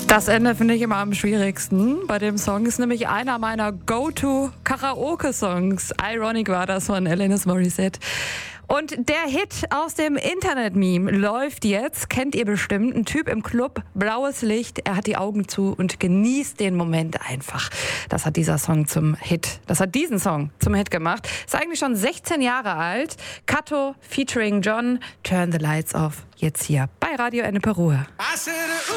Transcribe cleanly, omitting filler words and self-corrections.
Das Ende finde ich immer am schwierigsten bei dem Song. Ist nämlich einer meiner Go-To-Karaoke-Songs. Ironic war das von Alanis Morissette. Und der Hit aus dem Internet-Meme läuft jetzt, kennt ihr bestimmt, ein Typ im Club, blaues Licht, er hat die Augen zu und genießt den Moment einfach. Das hat diesen Song zum Hit gemacht. Ist eigentlich schon 16 Jahre alt. Kato featuring John, Turn the Lights Off, jetzt hier bei Radio Ennepe Ruhr.